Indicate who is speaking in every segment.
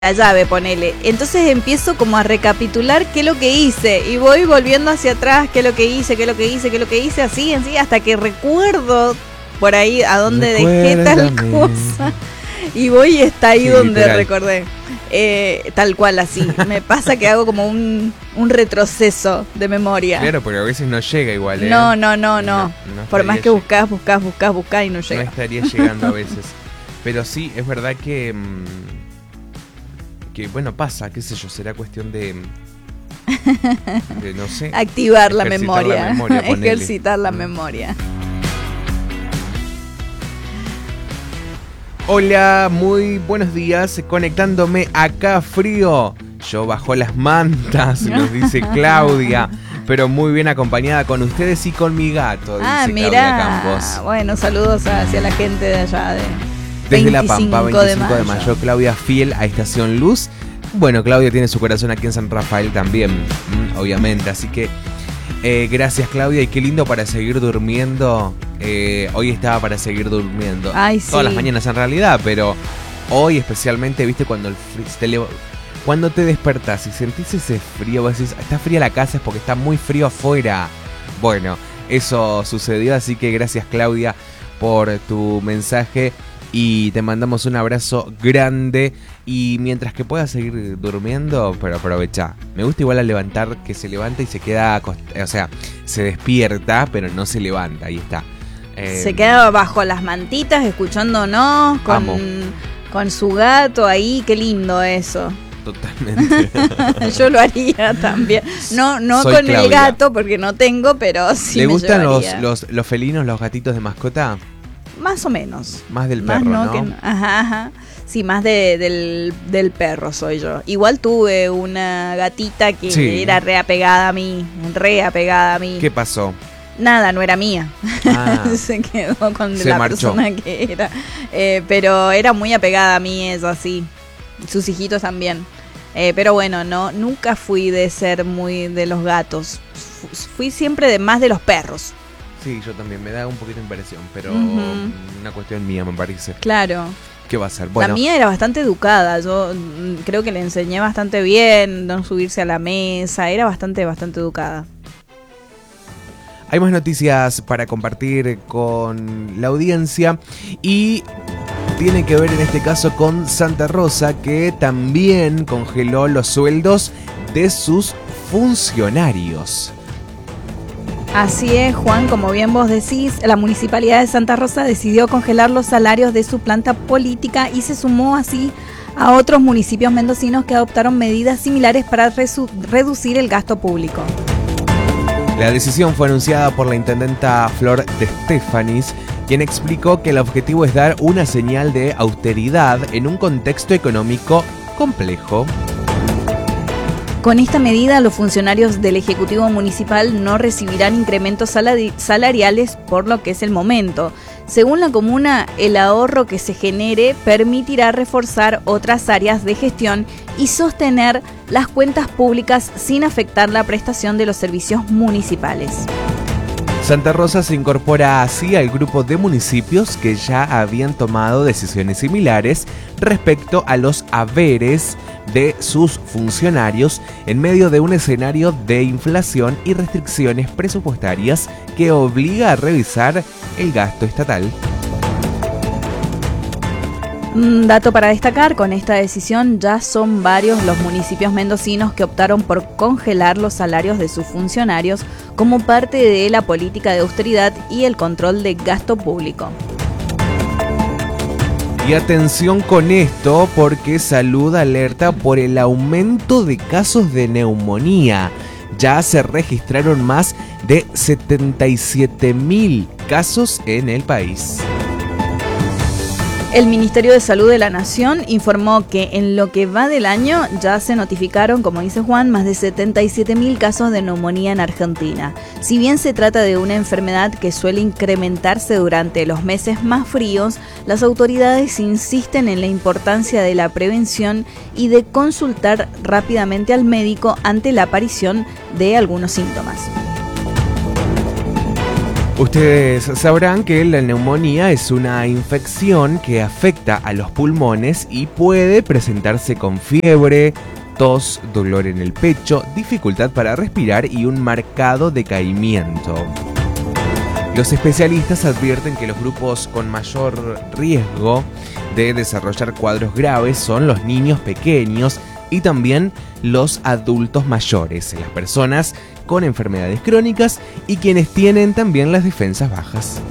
Speaker 1: la llave, ponele. Entonces empiezo como a recapitular qué es lo que hice y voy volviendo hacia atrás, qué es lo que hice, así, hasta que recuerdo por ahí a dónde dejé tal cosa y voy y está ahí donde literal recordé. Tal cual así. Me pasa que hago como un retroceso de memoria.
Speaker 2: Claro, porque a veces no llega igual, ¿eh?
Speaker 1: No. Por más que buscás y no llega.
Speaker 2: No estaría llegando a veces. Pero sí, es verdad que bueno, pasa, qué sé yo, será cuestión de no sé,
Speaker 1: activar la memoria ejercitar la memoria.
Speaker 2: Hola, muy buenos días, conectándome acá frío, yo bajo las mantas, nos dice Claudia, pero muy bien acompañada con ustedes y con mi gato, dice Claudia Campos.
Speaker 1: Bueno, saludos hacia la gente de allá
Speaker 2: desde La Pampa, 25 de mayo. Claudia fiel a Estación Luz. Bueno, Claudia tiene su corazón aquí en San Rafael también, obviamente. Así que gracias, Claudia. Y qué lindo para seguir durmiendo. Hoy estaba para seguir durmiendo.
Speaker 1: Ay, sí.
Speaker 2: Todas las mañanas en realidad, pero hoy especialmente, viste, cuando cuando te despertás y sentís ese frío, vos decís, está fría la casa, es porque está muy frío afuera. Bueno, eso sucedió, así que gracias, Claudia, por tu mensaje. Y te mandamos un abrazo grande. Y mientras que puedas seguir durmiendo, pero aprovecha. Me gusta igual al levantar, que se levanta y se queda, o sea, se despierta, pero no se levanta, ahí está.
Speaker 1: Se queda bajo las mantitas, escuchándonos, con su gato ahí, qué lindo eso.
Speaker 2: Totalmente.
Speaker 1: Yo lo haría también. No soy con Claudia. El gato, porque no tengo, pero sí.
Speaker 2: ¿Le
Speaker 1: me
Speaker 2: gustan
Speaker 1: llevaría.
Speaker 2: los felinos, los gatitos de mascota?
Speaker 1: Más o menos.
Speaker 2: Más del perro, ¿no?
Speaker 1: Ajá. Sí, más del perro soy yo. Igual tuve una gatita que era reapegada a mí.
Speaker 2: ¿Qué pasó?
Speaker 1: Nada, no era mía. Se quedó con la persona que era. Pero era muy apegada a mí, ella, sí. Sus hijitos también. Pero bueno, nunca fui de ser muy de los gatos. Fui siempre más de los perros.
Speaker 2: Sí, yo también, me da un poquito de impresión, pero una cuestión mía, me parece.
Speaker 1: Claro.
Speaker 2: ¿Qué va a ser? Bueno.
Speaker 1: La mía era bastante educada, yo creo que le enseñé bastante bien, no subirse a la mesa, era bastante educada.
Speaker 2: Hay más noticias para compartir con la audiencia y tiene que ver en este caso con Santa Rosa, que también congeló los sueldos de sus funcionarios.
Speaker 1: Así es, Juan, como bien vos decís, la Municipalidad de Santa Rosa decidió congelar los salarios de su planta política y se sumó así a otros municipios mendocinos que adoptaron medidas similares para reducir el gasto público.
Speaker 2: La decisión fue anunciada por la intendenta Flor de Estefanis, quien explicó que el objetivo es dar una señal de austeridad en un contexto económico complejo.
Speaker 1: Con esta medida, los funcionarios del Ejecutivo Municipal no recibirán incrementos salariales por lo que es el momento. Según la comuna, el ahorro que se genere permitirá reforzar otras áreas de gestión y sostener las cuentas públicas sin afectar la prestación de los servicios municipales.
Speaker 2: Santa Rosa se incorpora así al grupo de municipios que ya habían tomado decisiones similares respecto a los haberes de sus funcionarios en medio de un escenario de inflación y restricciones presupuestarias que obliga a revisar el gasto estatal.
Speaker 1: Un dato para destacar, con esta decisión ya son varios los municipios mendocinos que optaron por congelar los salarios de sus funcionarios como parte de la política de austeridad y el control de gasto público.
Speaker 2: Y atención con esto, porque Salud alerta por el aumento de casos de neumonía. Ya se registraron más de 77.000 casos en el país.
Speaker 1: El Ministerio de Salud de la Nación informó que en lo que va del año ya se notificaron, como dice Juan, más de 77.000 casos de neumonía en Argentina. Si bien se trata de una enfermedad que suele incrementarse durante los meses más fríos, las autoridades insisten en la importancia de la prevención y de consultar rápidamente al médico ante la aparición de algunos síntomas.
Speaker 2: Ustedes sabrán que la neumonía es una infección que afecta a los pulmones y puede presentarse con fiebre, tos, dolor en el pecho, dificultad para respirar y un marcado decaimiento. Los especialistas advierten que los grupos con mayor riesgo de desarrollar cuadros graves son los niños pequeños y también los adultos mayores, las personas con enfermedades crónicas y quienes tienen también las defensas bajas.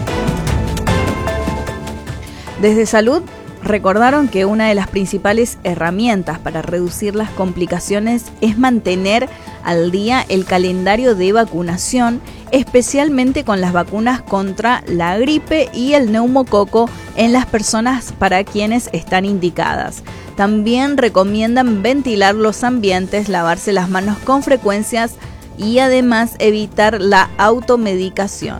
Speaker 1: Desde Salud recordaron que una de las principales herramientas para reducir las complicaciones es mantener al día el calendario de vacunación, especialmente con las vacunas contra la gripe y el neumococo en las personas para quienes están indicadas. También recomiendan ventilar los ambientes, lavarse las manos con frecuencias y además evitar la automedicación.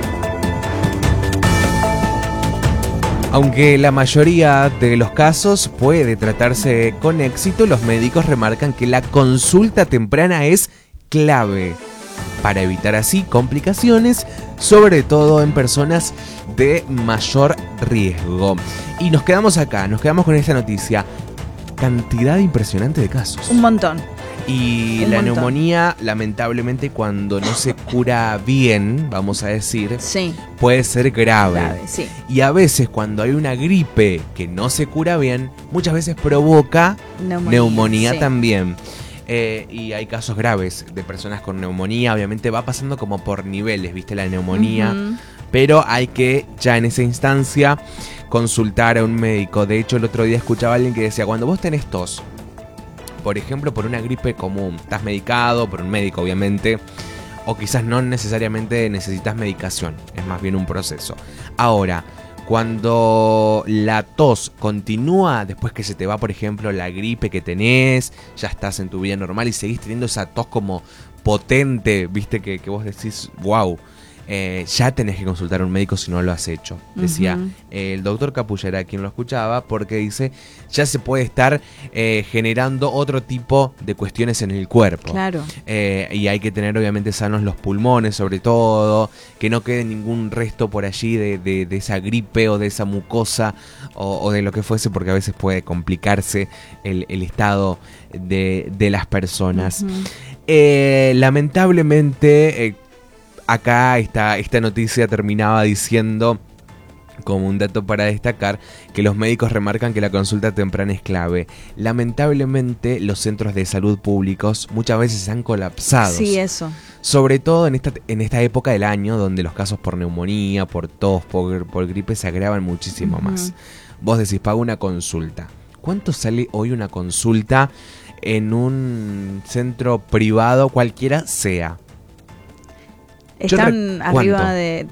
Speaker 2: Aunque la mayoría de los casos puede tratarse con éxito, los médicos remarcan que la consulta temprana es clave para evitar así complicaciones, sobre todo en personas de mayor riesgo. Y nos quedamos acá, nos quedamos con esta noticia. Cantidad impresionante de casos.
Speaker 1: Un montón.
Speaker 2: Y la neumonía, lamentablemente, cuando no se cura bien, vamos a decir,
Speaker 1: sí,
Speaker 2: puede ser grave.
Speaker 1: Sí.
Speaker 2: Y a veces cuando hay una gripe que no se cura bien, muchas veces provoca neumonía sí. También. Y hay casos graves de personas con neumonía. Obviamente va pasando como por niveles, ¿viste? La neumonía. Pero hay que, ya en esa instancia, consultar a un médico. De hecho, el otro día escuchaba a alguien que decía, cuando vos tenés tos, por ejemplo, por una gripe común, estás medicado por un médico, obviamente, o quizás no necesariamente necesitas medicación, es más bien un proceso. Ahora, cuando la tos continúa después que se te va, por ejemplo, la gripe que tenés, ya estás en tu vida normal y seguís teniendo esa tos como potente, viste, que vos decís, wow, ya tenés que consultar a un médico si no lo has hecho. Decía el doctor Capulla, era quien lo escuchaba, porque dice, ya se puede estar generando otro tipo de cuestiones en el cuerpo.
Speaker 1: Claro.
Speaker 2: Y hay que tener obviamente sanos los pulmones, sobre todo, que no quede ningún resto por allí de esa gripe o de esa mucosa o de lo que fuese, porque a veces puede complicarse el estado de las personas. Lamentablemente, acá esta noticia terminaba diciendo, como un dato para destacar, que los médicos remarcan que la consulta temprana es clave. Lamentablemente, los centros de salud públicos muchas veces han colapsado.
Speaker 1: Sí, eso.
Speaker 2: Sobre todo en esta época del año, donde los casos por neumonía, por tos, por gripe se agravan muchísimo más. Vos decís, pago una consulta. ¿Cuánto sale hoy una consulta en un centro privado, cualquiera sea?
Speaker 1: Están arriba de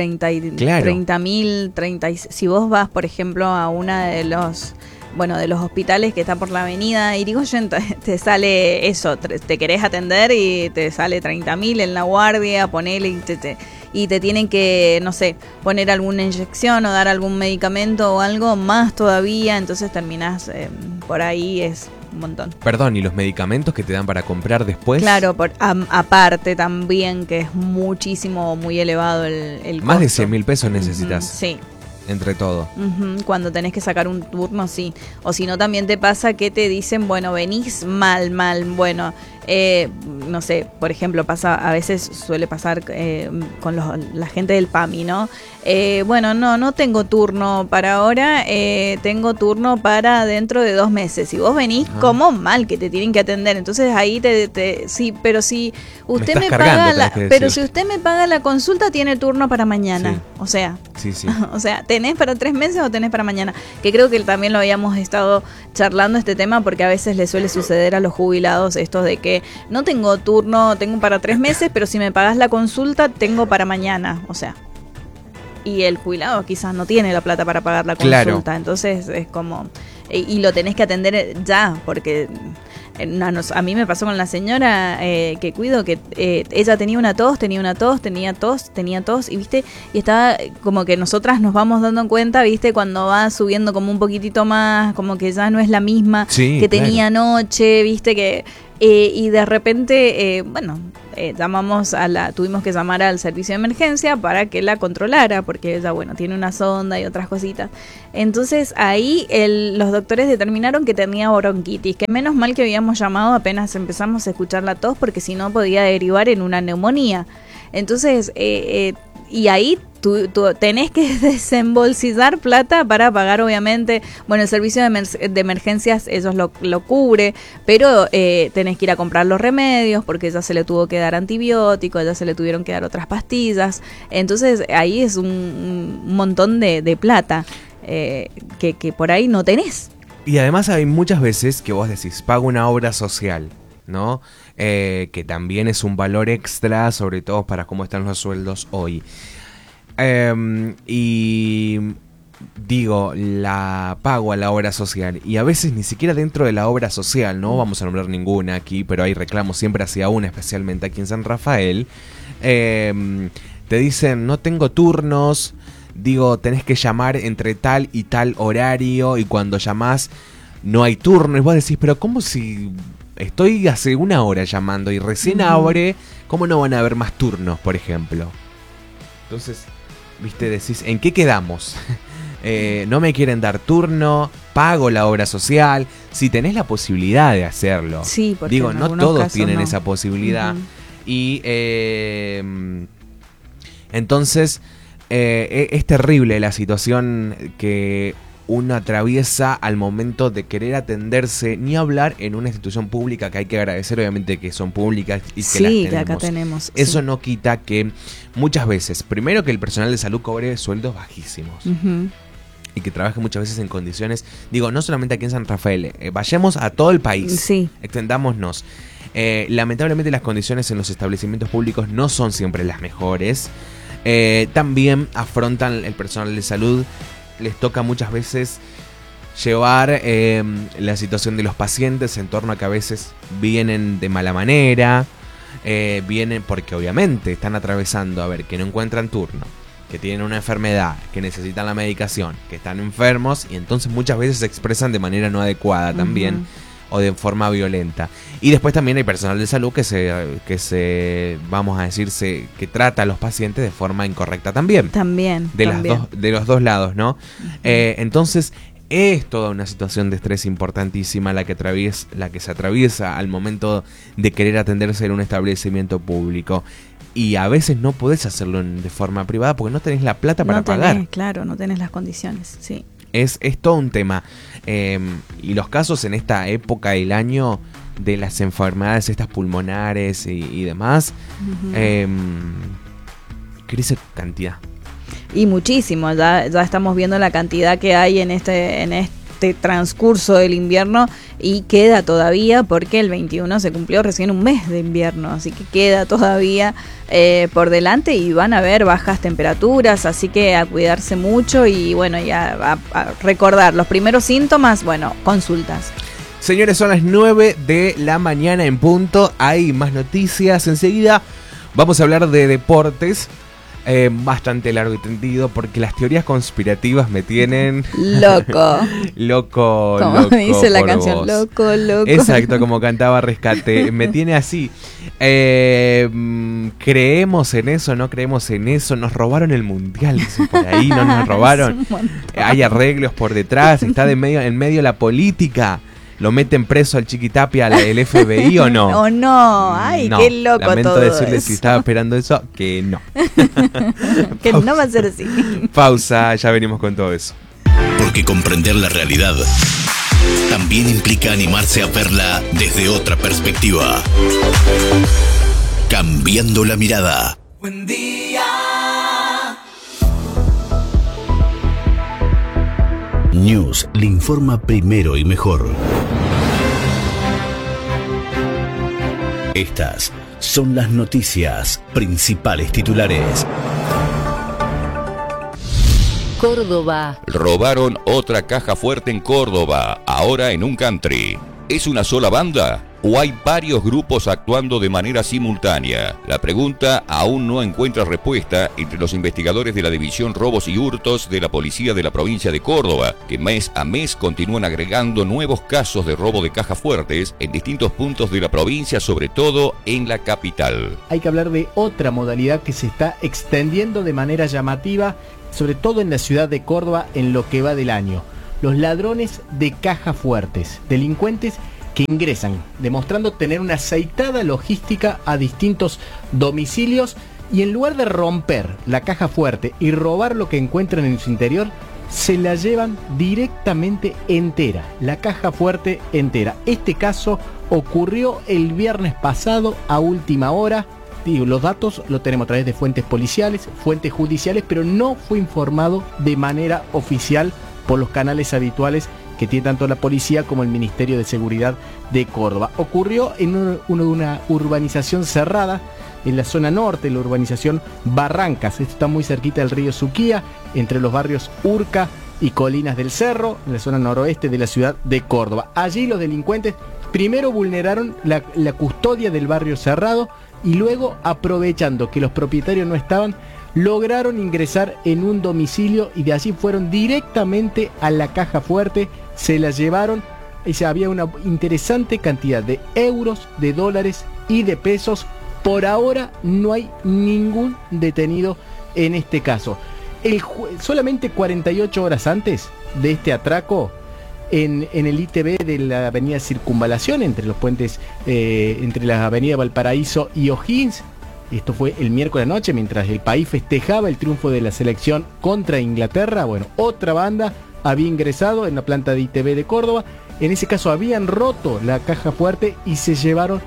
Speaker 1: 30.000, 30. Si vos vas, por ejemplo, a una de los hospitales que está por la avenida Irigoyen, te sale eso, te querés atender y te sale 30.000 en la guardia, ponele y te tienen que, no sé, poner alguna inyección o dar algún medicamento o algo más todavía, entonces terminás por ahí, es un montón.
Speaker 2: Perdón, ¿y los medicamentos que te dan para comprar después?
Speaker 1: Claro, aparte también, que es muchísimo, muy elevado el
Speaker 2: Más
Speaker 1: costo.
Speaker 2: de 100.000 pesos necesitas.
Speaker 1: Sí.
Speaker 2: Entre todo.
Speaker 1: Cuando tenés que sacar un turno, sí. O si no, también te pasa que te dicen, bueno, venís mal. Bueno, no sé, por ejemplo, a veces suele pasar con la gente del PAMI, ¿no? Bueno, no tengo turno para ahora, tengo turno para dentro de 2 meses. Si vos venís como mal, que te tienen que atender, entonces ahí sí, pero si usted me paga si usted me paga la consulta, tiene turno para mañana. Sí. O sea,
Speaker 2: sí.
Speaker 1: O sea, ¿tenés para 3 meses o tenés para mañana? Que creo que también lo habíamos estado charlando este tema, porque a veces le suele suceder a los jubilados esto de que no tengo turno, tengo para 3 meses, pero si me pagas la consulta, tengo para mañana. O sea, y el jubilado quizás no tiene la plata para pagar la consulta. Claro. Entonces es como... Y lo tenés que atender ya, porque... A mí me pasó con la señora que cuido, que ella tenía tos, y viste, y estaba como que nosotras nos vamos dando cuenta, viste, cuando va subiendo como un poquitito más, como que ya no es la misma que tenía anoche, viste, que y de repente, tuvimos que llamar al servicio de emergencia para que la controlara, porque ella, bueno, tiene una sonda y otras cositas. Entonces ahí los doctores determinaron que tenía bronquitis, que menos mal que habíamos llamado apenas empezamos a escuchar la tos, porque si no podía derivar en una neumonía. Entonces, y ahí tú tenés que desembolsillar plata para pagar, obviamente, bueno, el servicio de emergencias ellos lo cubre, pero tenés que ir a comprar los remedios, porque ya se le tuvo que dar antibióticos, ya se le tuvieron que dar otras pastillas. Entonces ahí es un montón de plata que por ahí no tenés.
Speaker 2: Y además hay muchas veces que vos decís, pago una obra social, ¿no? Que también es un valor extra, sobre todo para cómo están los sueldos hoy. Y digo, la pago a la obra social, y a veces ni siquiera dentro de la obra social, no vamos a nombrar ninguna aquí, pero hay reclamos siempre hacia una, especialmente aquí en San Rafael. Te dicen, no tengo turnos, digo, tenés que llamar entre tal y tal horario, y cuando llamás no hay turno, y vos decís, pero ¿cómo si estoy hace una hora llamando y recién abre? ¿Cómo no van a haber más turnos, por ejemplo? Entonces, viste, decís, ¿en qué quedamos? No me quieren dar turno, pago la obra social, si tenés la posibilidad de hacerlo.
Speaker 1: Sí, porque
Speaker 2: digo, no todos tienen
Speaker 1: no.
Speaker 2: esa posibilidad. Y entonces es terrible la situación que uno atraviesa al momento de querer atenderse, ni hablar en una institución pública, que hay que agradecer obviamente que son públicas y que
Speaker 1: sí,
Speaker 2: las tenemos.
Speaker 1: que acá tenemos.
Speaker 2: Eso
Speaker 1: sí.
Speaker 2: no quita que muchas veces, primero, que el personal de salud cobre sueldos bajísimos. Y que trabaje muchas veces en condiciones, digo, no solamente aquí en San Rafael, vayamos a todo el país,
Speaker 1: sí.
Speaker 2: Extendámonos. Lamentablemente las condiciones en los establecimientos públicos no son siempre las mejores. También afrontan el personal de salud, les toca muchas veces llevar la situación de los pacientes en torno a que a veces vienen de mala manera, vienen porque obviamente están atravesando, a ver, que no encuentran turno, que tienen una enfermedad, que necesitan la medicación, que están enfermos, y entonces muchas veces se expresan de manera no adecuada también, o de forma violenta. Y después también hay personal de salud que se vamos a decirse, que trata a los pacientes de forma incorrecta también.
Speaker 1: También.
Speaker 2: De los dos lados, ¿no? Entonces es toda una situación de estrés importantísima la que se atraviesa al momento de querer atenderse en un establecimiento público. Y a veces no podés hacerlo de forma privada porque no tenés la plata para pagar.
Speaker 1: Claro, no tenés las condiciones, sí.
Speaker 2: Es todo un tema. Y los casos en esta época del año de las enfermedades estas pulmonares y demás, crece cantidad.
Speaker 1: Y muchísimo, ya estamos viendo la cantidad que hay en este transcurso del invierno, y queda todavía, porque el 21 se cumplió recién un mes de invierno, así que queda todavía por delante, y van a haber bajas temperaturas, así que a cuidarse mucho, y bueno, ya a recordar los primeros síntomas, bueno, consultas.
Speaker 2: Señores, son las 9 de la mañana en punto, hay más noticias enseguida. Vamos a hablar de deportes. Bastante largo y tendido, porque las teorías conspirativas me tienen loco,
Speaker 1: como dice la canción, vos. Loco.
Speaker 2: Exacto, como cantaba Rescate. Me tiene así. ¿Creemos en eso? ¿No creemos en eso? Nos robaron el mundial, dicen por ahí. No nos robaron. Hay arreglos por detrás. Está en medio la política. ¿Lo meten preso al Chiquitapia, el FBI o no?
Speaker 1: O no, ay, no, qué loco todo.
Speaker 2: Lamento decirle si estaba esperando eso, que no.
Speaker 1: Que no va a ser así.
Speaker 2: Pausa, ya venimos con todo eso.
Speaker 3: Porque comprender la realidad también implica animarse a verla desde otra perspectiva. Cambiando la mirada.
Speaker 4: Buen día.
Speaker 3: News le informa primero y mejor. Estas son las noticias, principales titulares.
Speaker 5: Córdoba.
Speaker 6: Robaron otra caja fuerte en Córdoba, ahora en un country. ¿Es una sola banda?
Speaker 4: o hay varios grupos actuando de manera simultánea? La pregunta aún no encuentra respuesta entre los investigadores de la División Robos y Hurtos de la Policía de la provincia de Córdoba, que mes a mes continúan agregando nuevos casos de robo de cajas fuertes en distintos puntos de la provincia, sobre todo en la capital.
Speaker 6: Hay que hablar de otra modalidad que se está extendiendo de manera llamativa, sobre todo en la ciudad de Córdoba en lo que va del año. Los ladrones de cajas fuertes, delincuentes que ingresan demostrando tener una aceitada logística a distintos domicilios y en lugar de romper la caja fuerte y robar lo que encuentran en su interior, se la llevan directamente entera, la caja fuerte entera. Este caso ocurrió el viernes pasado a última hora. Los datos los tenemos a través de fuentes policiales, fuentes judiciales, pero no fue informado de manera oficial por los canales habituales que tiene tanto la policía como el Ministerio de Seguridad de Córdoba. Ocurrió en una urbanización cerrada en la zona norte, la urbanización Barrancas. Esto está muy cerquita del río Suquía, entre los barrios Urca y Colinas del Cerro, en la zona noroeste de la ciudad de Córdoba. Allí los delincuentes primero vulneraron la custodia del barrio cerrado y luego, aprovechando que los propietarios no estaban, lograron ingresar en un domicilio y de allí fueron directamente a la caja fuerte, se la llevaron y había una interesante cantidad de euros, de dólares y de pesos. Por ahora no hay ningún detenido en este caso. Solamente 48 horas antes de este atraco, en el ITV de la avenida Circunvalación, entre los puentes, entre la avenida Valparaíso y O'Higgins, esto fue el miércoles noche, mientras el país festejaba el triunfo de la selección contra Inglaterra. Bueno, otra banda había ingresado en la planta de ITV de Córdoba. En ese caso habían roto la caja fuerte y se llevaron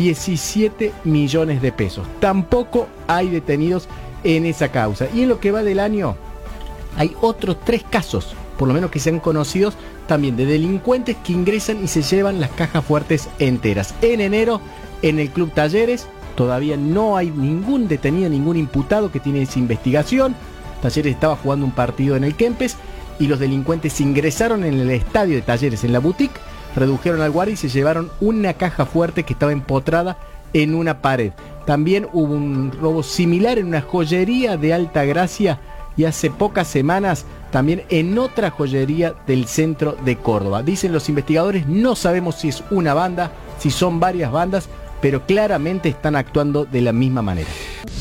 Speaker 6: 17 millones de pesos. Tampoco hay detenidos en esa causa. Y en lo que va del año hay otros 3 casos, por lo menos que sean conocidos, también de delincuentes que ingresan y se llevan las cajas fuertes enteras. En enero, en el Club Talleres, todavía no hay ningún detenido, ningún imputado que tiene esa investigación. Talleres estaba jugando un partido en el Kempes y los delincuentes ingresaron en el estadio de Talleres, en la boutique, redujeron al guardia y se llevaron una caja fuerte que estaba empotrada en una pared. También hubo un robo similar en una joyería de Altagracia y hace pocas semanas también en otra joyería del centro de Córdoba. Dicen los investigadores, no sabemos si es una banda, si son varias bandas, pero claramente están actuando de la misma manera.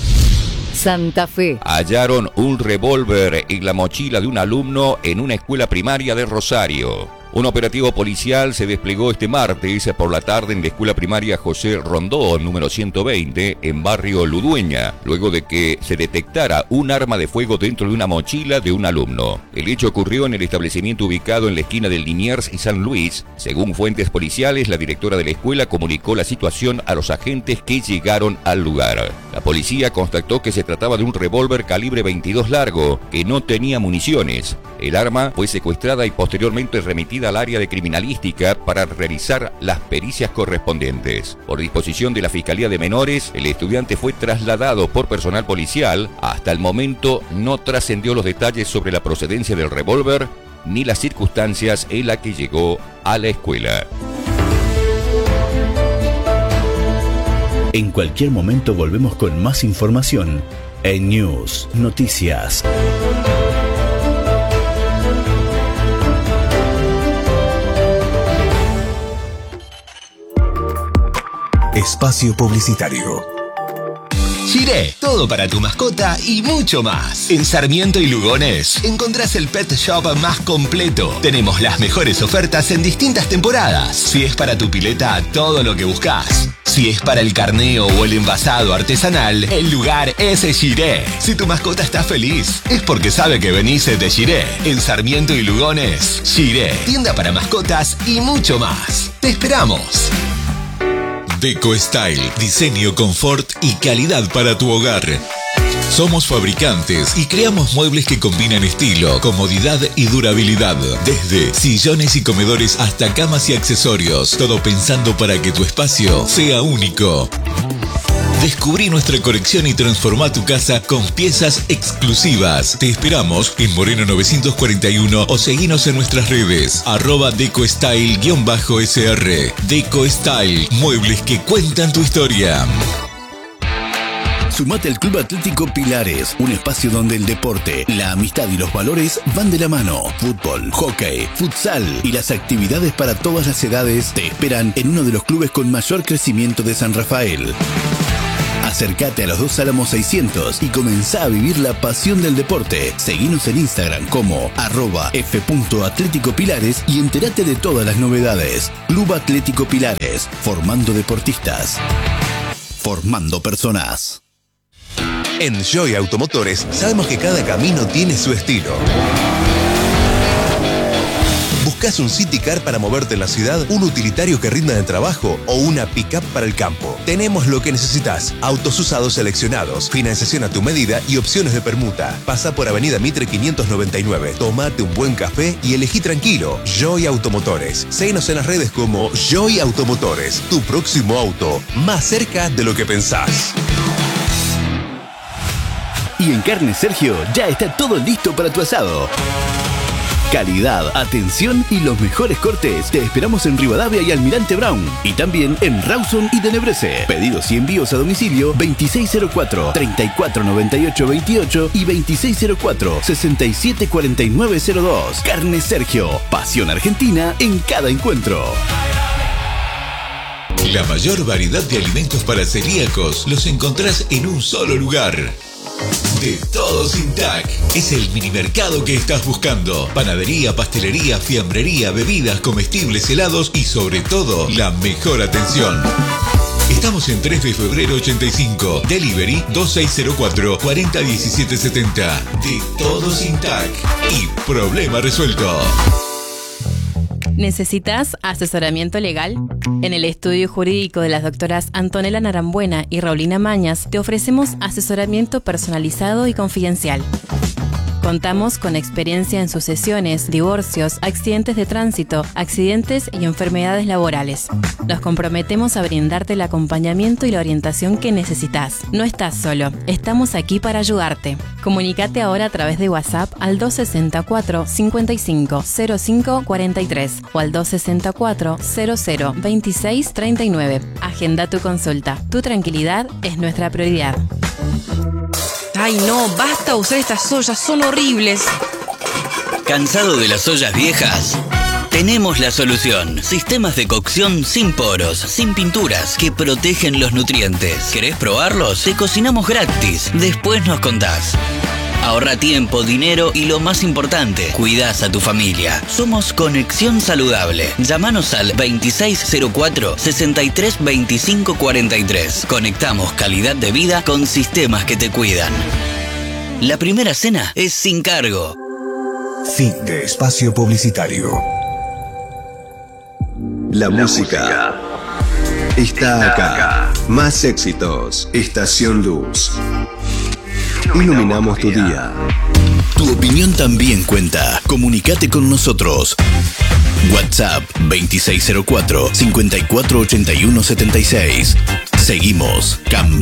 Speaker 5: Santa Fe.
Speaker 4: Hallaron un revólver en la mochila de un alumno en una escuela primaria de Rosario. Un operativo policial se desplegó este martes por la tarde en la escuela primaria José Rondón, número 120, en barrio Ludueña, luego de que se detectara un arma de fuego dentro de una mochila de un alumno. El hecho ocurrió en el establecimiento ubicado en la esquina del Liniers y San Luis. Según fuentes policiales, la directora de la escuela comunicó la situación a los agentes que llegaron al lugar. La policía constató que se trataba de un revólver calibre 22 largo, que no tenía municiones. El arma fue secuestrada y posteriormente remitida al área de criminalística para realizar las pericias correspondientes. Por disposición de la Fiscalía de Menores, el estudiante fue trasladado por personal policial. Hasta el momento no trascendió los detalles sobre la procedencia del revólver ni las circunstancias en las que llegó a la escuela.
Speaker 3: En cualquier momento volvemos con más información en News Noticias. Espacio publicitario.
Speaker 7: Giré, todo para tu mascota y mucho más. En Sarmiento y Lugones encontrás el pet shop más completo. Tenemos las mejores ofertas en distintas temporadas. Si es para tu pileta, todo lo que buscas. Si es para el carneo o el envasado artesanal, el lugar es Giré. Si tu mascota está feliz, es porque sabe que venís de Giré. En Sarmiento y Lugones, Giré, tienda para mascotas y mucho más. ¡Te esperamos!
Speaker 8: Deco Style, diseño, confort y calidad para tu hogar. Somos fabricantes y creamos muebles que combinan estilo, comodidad y durabilidad. Desde sillones y comedores hasta camas y accesorios. Todo pensando para que tu espacio sea único. Descubrí nuestra colección y transformá tu casa con piezas exclusivas. Te esperamos en Moreno 941 o seguinos en nuestras redes @DecoStyle_SR. DecoStyle, muebles que cuentan tu historia.
Speaker 3: Sumate al Club Atlético Pilares, un espacio donde el deporte, la amistad y los valores van de la mano. Fútbol, hockey, futsal y las actividades para todas las edades te esperan en uno de los clubes con mayor crecimiento de San Rafael. Acércate a los Dos Álamos 600 y comenzá a vivir la pasión del deporte. Seguinos en Instagram como @f.atléticopilares y entérate de todas las novedades. Club Atlético Pilares, formando deportistas, formando personas.
Speaker 9: En Joy Automotores sabemos que cada camino tiene su estilo. ¿Buscas un City Car para moverte en la ciudad, un utilitario que rinda en el trabajo o una pick-up para el campo? Tenemos lo que necesitas. Autos usados seleccionados, financiación a tu medida y opciones de permuta. Pasa por Avenida Mitre 599, tomate un buen café y elegí tranquilo. Joy Automotores. Síguenos en las redes como Joy Automotores. Tu próximo auto, más cerca de lo que pensás.
Speaker 3: Y en Carne Sergio ya está todo listo para tu asado. Calidad, atención y los mejores cortes. Te esperamos en Rivadavia y Almirante Brown. Y también en Rawson y Tenebrese. Pedidos y envíos a domicilio 2604-349828 y 2604-674902. Carne Sergio. Pasión argentina en cada encuentro.
Speaker 8: La mayor variedad de alimentos para celíacos los encontrás en un solo lugar. De Todo Sin TAC. Es el minimercado que estás buscando. Panadería, pastelería, fiambrería, bebidas, comestibles, helados y sobre todo, la mejor atención. Estamos en 3 de febrero 85. Delivery 2604-401770. De Todo Sin TAC. Y problema resuelto.
Speaker 10: ¿Necesitas asesoramiento legal? En el estudio jurídico de las doctoras Antonella Narambuena y Raulina Mañas te ofrecemos asesoramiento personalizado y confidencial. Contamos con experiencia en sucesiones, divorcios, accidentes de tránsito, accidentes y enfermedades laborales. Nos comprometemos a brindarte el acompañamiento y la orientación que necesitas. No estás solo, estamos aquí para ayudarte. Comunícate ahora a través de WhatsApp al 264 55 05 43 o al 264 00 26 39. Agenda tu consulta. Tu tranquilidad es nuestra prioridad.
Speaker 11: Ay no, basta usar estas ollas, son horribles.
Speaker 12: ¿Cansado de las ollas viejas? Tenemos la solución. Sistemas de cocción sin poros, sin pinturas, que protegen los nutrientes. ¿Querés probarlos? Te cocinamos gratis. Después nos contás. Ahorra tiempo, dinero y lo más importante, cuidás a tu familia. Somos Conexión Saludable. Llámanos al 2604-632543. Conectamos calidad de vida con sistemas que te cuidan. La primera cena es sin cargo.
Speaker 13: Fin de espacio publicitario. La música está acá. Más éxitos. Estación Luz. Iluminamos tu día.
Speaker 3: Tu opinión también cuenta. Comunicate con nosotros. WhatsApp 2604-548176.